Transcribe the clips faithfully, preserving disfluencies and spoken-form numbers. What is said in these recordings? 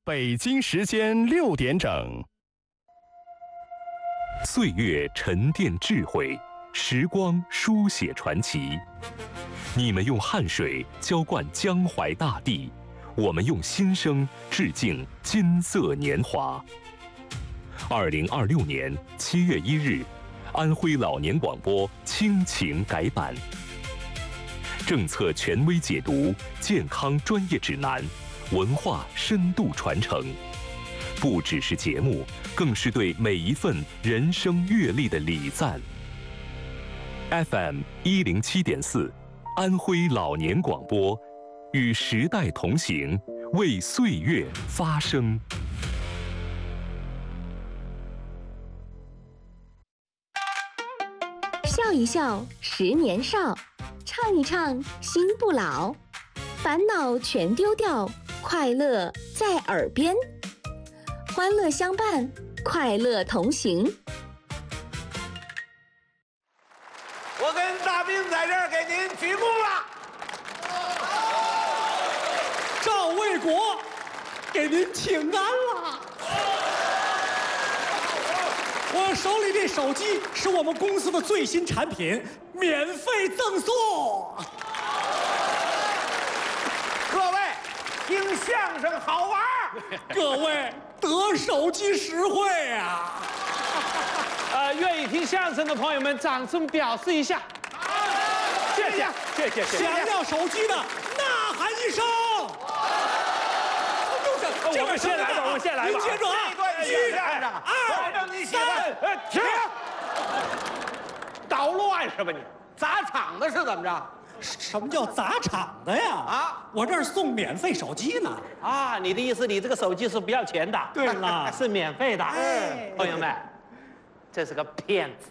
北京时间六点整。 岁月沉淀智慧，时光书写传奇。你们用汗水浇灌江淮大地，我们用心声致敬金色年华。二零二六年七月一日，安徽老年广播亲情改版，政策权威解读，健康专业指南，文化深度传承。不只是节目，更是对每一份人生阅历的礼赞。F M 一零七点四，安徽老年广播，与时代同行，为岁月发声。 笑一笑，十年少；唱一唱，心不老。烦恼全丢掉，快乐在耳边。欢乐相伴，快乐同行。 我跟大兵在这儿给您鞠躬了。 赵卫国，给您请安了。我手里这手机是我们公司的最新产品，免费赠送。 各位，听相声好玩。 各位得手机实惠啊！ 呃，愿意听相声的朋友们，掌声表示一下。谢谢，谢谢，谢谢。 想要手机的，呐喊一声。 我们先来吧，我们先来吧。 您接着啊！ 这段一、二、保证你喜欢。 呃，停！捣乱是吧你？ 砸场子是怎么着？ 什么叫砸场的呀？啊，我这儿送免费手机呢。 啊，你的意思，你这个手机是不要钱的？ 对了， 是免费的。 哎， 朋友们，这是个骗子。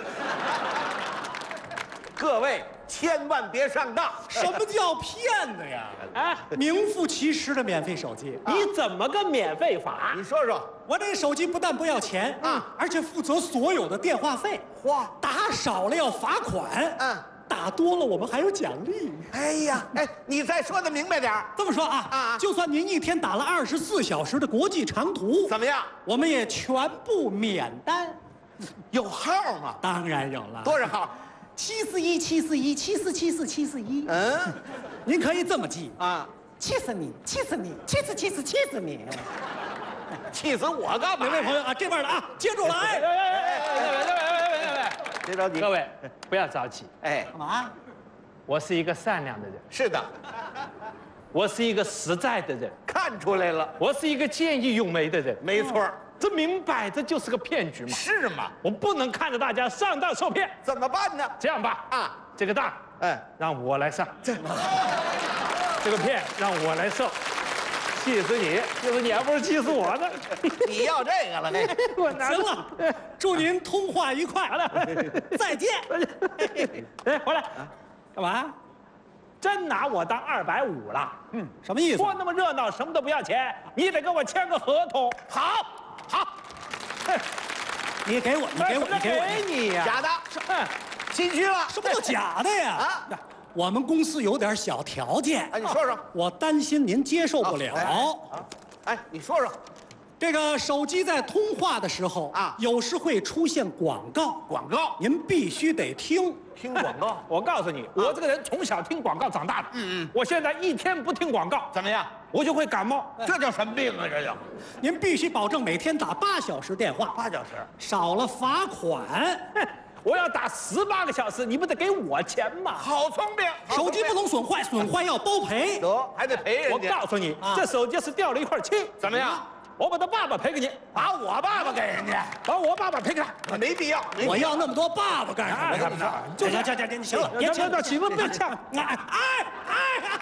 各位千万别上当！ 什么叫骗子呀？ 啊， 名副其实的免费手机。 你怎么个免费法？ 你说说， 我这手机不但不要钱啊， 而且负责所有的电话费。 嚯， 打少了要罚款， 嗯， 打多了我们还有奖励。 哎呀，哎，你再说的明白点儿。 这么说啊， 啊就算您一天打了二十四小时的国际长途， 怎么样？ 我们也全部免单。 有号吗？ 当然有了， 多少号？ 七四一七四一七四七四七四一。 嗯， 您可以这么记啊， 气死你，气死你，气死气死气死你！ 气死我干嘛？ 两位朋友啊，这边的啊，接住了哎！ 哎哎哎哎哎哎！ 别着急， 各位不要着急， 哎， 干嘛？ 我是一个善良的人， 是的， 我是一个实在的人， 看出来了， 我是一个见义勇为的人。 没错， 这明摆着就是个骗局嘛！ 是吗？ 我不能看着大家上当受骗。 怎么办呢？ 这样吧， 啊， 这个当， 哎， 让我来上，这个骗让我来受，气死你！气死你，还不是气死我呢？ 你要这个了，这我拿行了，祝您通话愉快， 好了， 再见。 哎，回来， 干嘛？ 真拿我当二百五了？ 嗯，什么意思？ 说那么热闹，什么都不要钱，你得跟我签个合同。 好，好， 你给我，你给我，你给我， 给你呀！ 假的， 嗯， 心虚了， 什么叫假的呀？ 啊， 我们公司有点小条件， 哎，你说说， 我担心您接受不了。 啊，哎，你说说， 这个手机在通话的时候啊有时会出现广告， 广告， 您必须得听。 听广告， 我告诉你，我这个人从小听广告长大的。嗯嗯，我现在一天不听广告， 怎么样？ 我就会感冒。 这叫什么病啊？这叫您必须保证每天打八小时电话， 八小时， 少了罚款。 哼，我要打十八个小时，你不得给我钱吗？ 好聪明，好聪明手机不能损坏，损坏要包赔。 得，还得赔人我家。 告诉你， 啊这手机是掉了一块漆， 怎么样？ 我把他爸爸赔给你， 把我爸爸给人家， 把我爸爸赔给他。 没必要。没必我要那么多爸爸干什么？ 哎怎么着？就行行行行，行了，别别呛别媳妇别呛， 哎哎哎！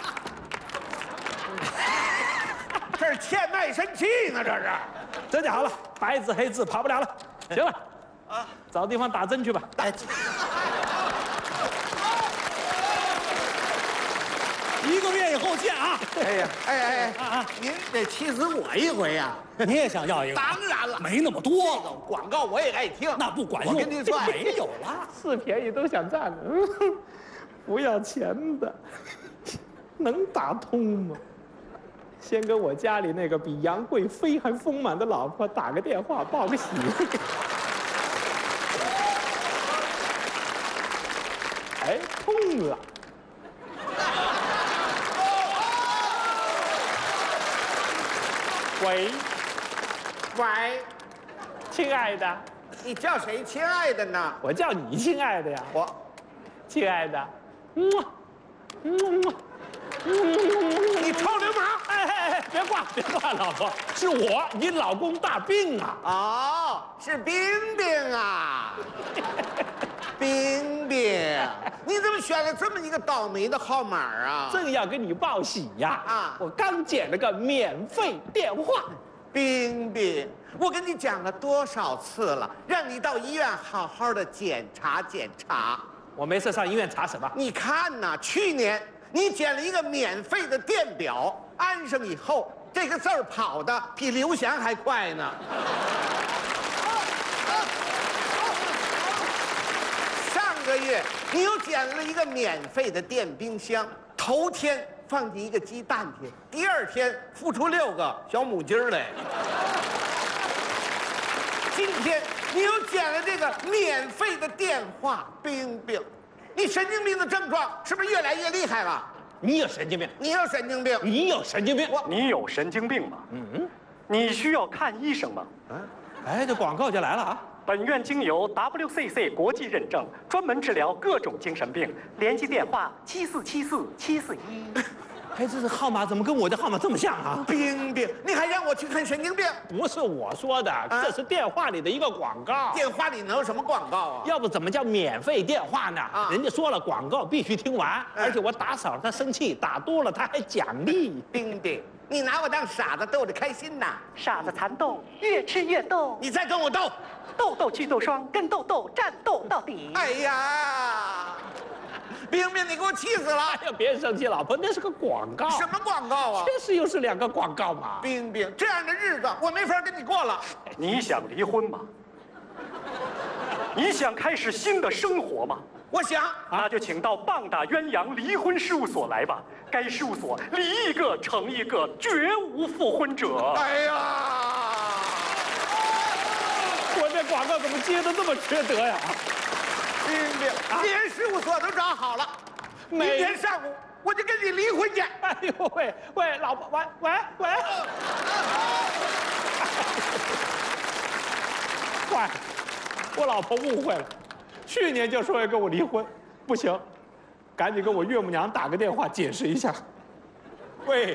这是欠卖身契呢，这是。 这就好了，白纸黑字跑不了了。行了，啊，找地方打针去吧。 哎一个月以后见啊！ 哎呀，哎哎哎啊啊！ 您得气死我一回呀！ 你也想要一个？ 当然了， 没那么多， 广告我也爱听， 那不管用。 我跟您说， 没有了。 是便宜都想占的，不要钱的，能打通吗？ 先跟我家里那个比杨贵妃还丰满的老婆打个电话，报个喜。哎，通了。喂， 喂， 亲爱的， 你叫谁亲爱的呢？ 我叫你亲爱的呀。 我， 亲爱的，嗯，嗯， 你臭流氓！ 哎哎哎，别挂，别挂，老婆，是我，你老公大病啊。 哦，是冰冰啊，冰冰，你怎么选了这么一个倒霉的号码啊？ 正要跟你报喜呀！ 啊我刚捡了个免费电话。 冰冰，我跟你讲了多少次了，让你到医院好好的检查检查。 我没事上医院查什么？ 你看呐，去年你捡了一个免费的电表，安上以后，这个字儿跑的比刘翔还快呢。上个月你又捡了一个免费的电冰箱，头天放进一个鸡蛋去，第二天孵出六个小母鸡儿来。今天你又捡了这个免费的电话，冰冰，你神经病的症状是不是越来越厉害了？ 你有神经病！ 你有神经病！ 你有神经病！ 我你有神经病吗？嗯，你需要看医生吗？ 哎，这广告就来了啊！ 本院经由 W C C 国际认证，专门治疗各种精神病。联系电话七四七四七四一。 哎，这是号码怎么跟我的号码这么像啊？ 冰冰，你还让我去看神经病？ 不是我说的，这是电话里的一个广告。 电话里能有什么广告啊？ 要不怎么叫免费电话呢？ 啊人家说了，广告必须听完， 嗯而且我打少了他生气，打多了他还奖励。 冰冰，你拿我当傻子逗着开心呐？ 傻子蚕豆，越吃越逗。 你再跟我斗！ 痘痘祛痘霜，跟痘痘战斗到底。 哎呀，冰冰，你给我气死了！ 哎呀，别生气，老婆，那是个广告。 什么广告啊？ 确实又是两个广告嘛。 冰冰，这样的日子我没法跟你过了。 你想离婚吗？你想开始新的生活吗？ 我想， 那就请到棒打鸳鸯离婚事务所来吧。该事务所离一个成一个，绝无复婚者。 哎呀， 我这广告怎么接的这么缺德呀？ 冰冰，连事务所都找好了，明天上午我就跟你离婚去。 哎呦喂喂，老婆，喂喂喂！坏了，我老婆误会了，去年就说要跟我离婚，不行，赶紧跟我岳母娘打个电话解释一下。喂，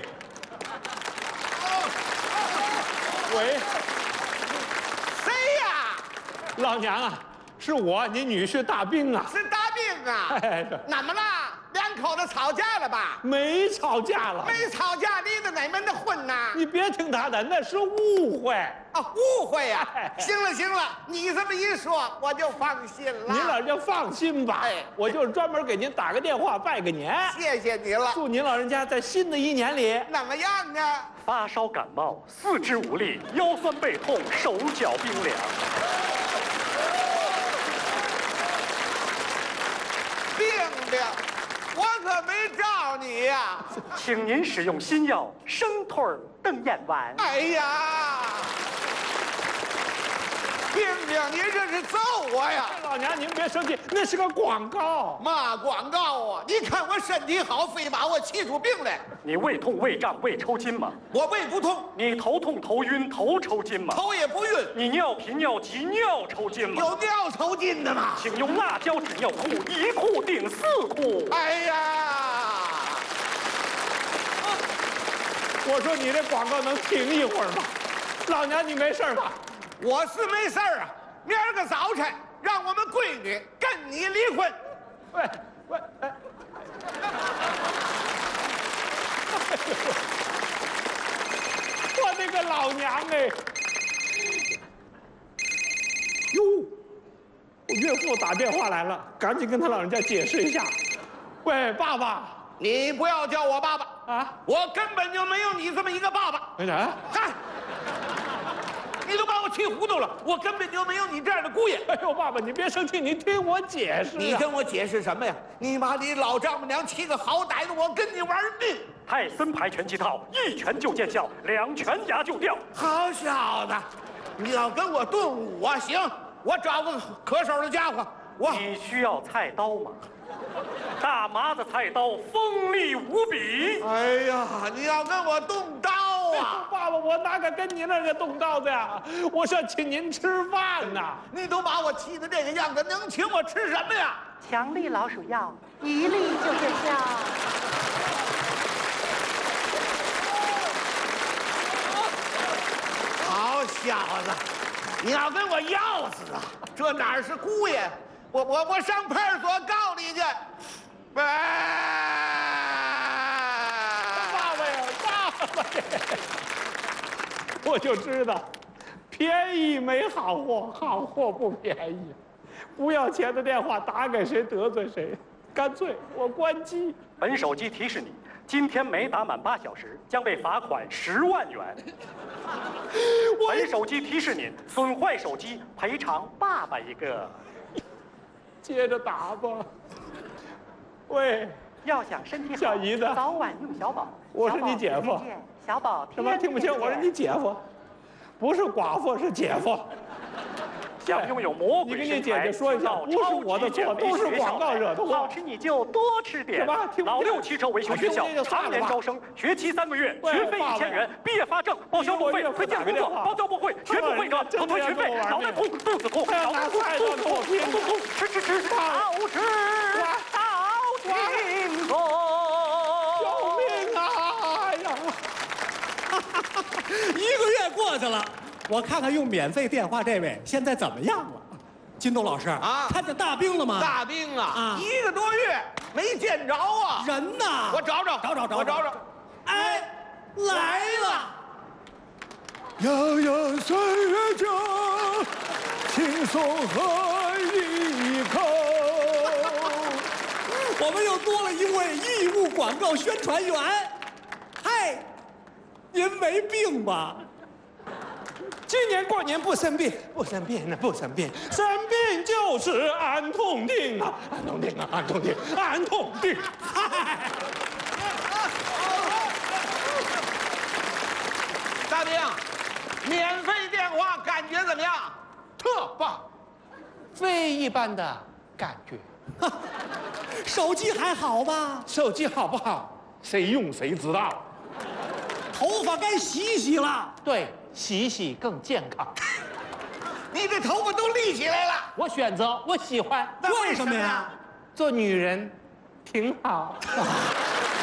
喂， 谁呀？ 老娘啊，是我，你女婿大兵啊。 是大病啊？ 哎，对怎么了？两口子吵架了吧？ 没吵架了， 没吵架，离的哪门的婚呐？ 你别听他的，那是误会。 啊，误会呀、行了行了，你这么一说，我就放心了。 您老人家放心吧， 哎我就是专门给您打个电话拜个年， 谢谢你了。 祝您老人家在新的一年里怎么样呢？ 发烧感冒，四肢无力，腰酸背痛，手脚冰凉。 病病，我可没招你呀、 请您使用新药生腿儿瞪眼丸。 哎呀，病病，你这是揍我呀！ 老娘您别生气，那是个广告。 嘛广告啊！你看我身体好，非把我气出病来。 你胃痛、胃胀、胃抽筋吗？ 我胃不痛， 你头痛、头晕、头抽筋吗？ 头也不晕， 你尿频、尿急、尿抽筋吗？ 有尿抽筋的吗？ 请用辣椒纸尿裤，一裤顶四裤。 哎呀， 我说你这广告能停一会儿吗？老娘你没事吧？ 我是没事儿啊。明儿个早晨，让我们闺女跟你离婚。 喂喂，哎，我这个老娘哎！哟，我岳父打电话来了，赶紧跟他老人家解释一下。喂，爸爸你不要叫我爸爸， 啊， 我根本就没有你这么一个爸爸。 没啥。 嗨，你都把我气糊涂了，我根本就没有你这样的姑爷。 哎呦，爸爸，你别生气，你听我解释、啊。 你跟我解释什么呀？你把你老丈母娘气个好歹的，我跟你玩命！ 泰森牌拳击套，一拳就见效，两拳牙就掉。 好小子，你要跟我顿武啊？行，我找个可手的家伙。我你需要菜刀吗？大麻子菜刀锋利无比。 哎呀，你要跟我动刀啊？ 爸爸，我哪敢跟你那个动刀子呀？我是要请您吃饭呐！ 你都把我气得这个样子，能请我吃什么呀？ 强力老鼠药，一粒就见效。 好小子，你要跟我要死啊？这哪是姑爷？我我我上派出所告你去！哎， 爸爸呀，爸爸呀！我就知道，便宜没好货，好货不便宜。不要钱的电话打给谁得罪谁，干脆我关机。 本手机提示你，今天没打满八小时，将被罚款十万元。本手机提示您，损坏手机赔偿爸爸一个。 接着打吧。喂， 要想身体好， 小姨子， 早晚用小宝。 我是你姐夫。 小宝什么听不清？我是你姐夫，不是寡妇，是姐夫。 想拥有魔鬼身材， 你跟你姐姐说一下，不是我的错，都是广告惹的祸。 好吃你就多吃点。 什么？ 老六汽车维修学校常年招生，学期三个月，学费一千元，毕业发证，报销部费，推荐工作，包教不会，学不会的不退学费，脑袋痛，肚子痛，脑袋痛，肚子痛，肚子痛，吃吃吃，好吃，好轻松。 救命啊！哎呀， 一个月过去了。我看看用免费电话这位现在怎么样了？金东老师啊， 看见大兵了吗？ 大兵啊， 啊一个多月没见着啊。 人呢？ 我找找， 找找找， 我找找。 哎，来了！ 悠悠岁月中，轻松喝一口。 我们又多了一位义务广告宣传员。嗨，您没病吧？ 今年过年不生病，不生病呢，不生病，生病就是安痛定啊，安痛定啊，安痛定，安痛定。 大兵，免费电话感觉怎么样？特棒， 非一般的感觉。 手机还好吧？ 手机好不好，谁用谁知道。 头发该洗洗了。 对，洗洗更健康。 你这头发都立起来了。 我选择，我喜欢。 那为什么呀？ 做女人挺好。